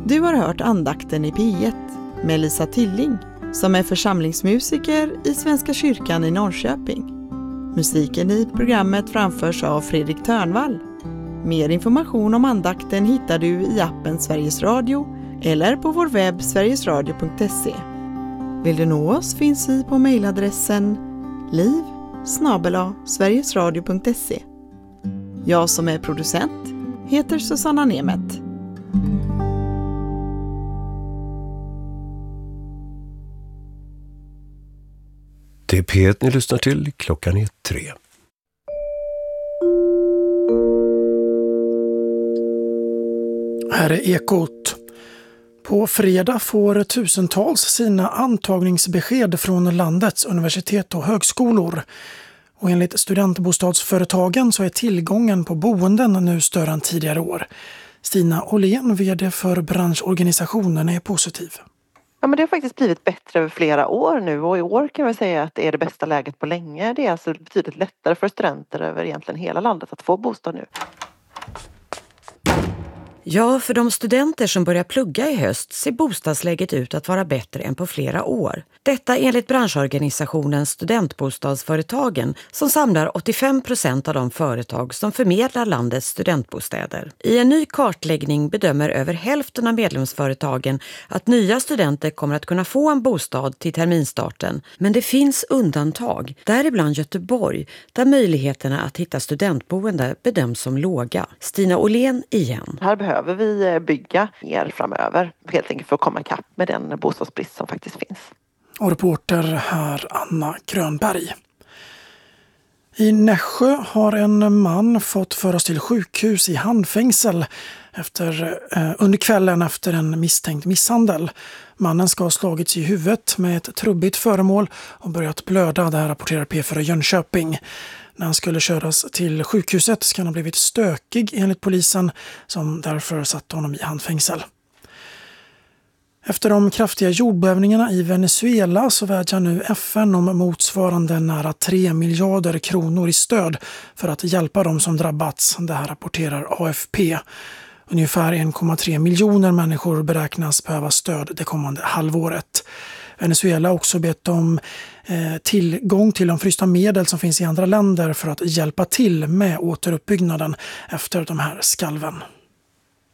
Du har hört andakten i P1 med Lisa Tilling som är församlingsmusiker i Svenska kyrkan i Norrköping. Musiken i programmet framförs av Fredrik Törnvall. Mer information om andakten hittar du i appen Sveriges Radio eller på vår webb sverigesradio.se. Vill du nå oss finns vi på mejladressen liv@sverigesradio.se. Jag som är producent heter Susanna Nemet. Det är P1 ni lyssnar till, klockan är 3. Här är Ekot. På fredag får tusentals sina antagningsbesked från landets universitet och högskolor. Och enligt studentbostadsföretagen så är tillgången på boenden nu större än tidigare år. Stina Åhlén, vd för branschorganisationen, är positiv. Ja, men det har faktiskt blivit bättre över flera år nu och i år kan vi säga att det är det bästa läget på länge. Det är alltså betydligt lättare för studenter över egentligen hela landet att få bostad nu. Ja, för de studenter som börjar plugga i höst ser bostadsläget ut att vara bättre än på flera år. Detta enligt branschorganisationen Studentbostadsföretagen som samlar 85% av de företag som förmedlar landets studentbostäder. I en ny kartläggning bedömer över hälften av medlemsföretagen att nya studenter kommer att kunna få en bostad till terminstarten. Men det finns undantag, däribland Göteborg, där möjligheterna att hitta studentboende bedöms som låga. Stina Åhlén igen. Här behöver vi bygga mer framöver helt enkelt för att komma ikapp med den bostadsbrist som faktiskt finns. Och reporter här Anna Grönberg. I Nässjö har en man fått föras till sjukhus i handfängsel under kvällen efter en misstänkt misshandel. Mannen ska ha slagits i huvudet med ett trubbigt föremål och börjat blöda, där rapporterar P4 Jönköping. När han skulle köras till sjukhuset ska han ha blivit stökig enligt polisen som därför satt honom i handfängsel. Efter de kraftiga jordbävningarna i Venezuela så vädjar nu FN om motsvarande nära 3 miljarder kronor i stöd för att hjälpa dem som drabbats. Det här rapporterar AFP. Ungefär 1,3 miljoner människor beräknas behöva stöd det kommande halvåret. Venezuela har också bett om tillgång till de frysta medel som finns i andra länder för att hjälpa till med återuppbyggnaden efter de här skalven.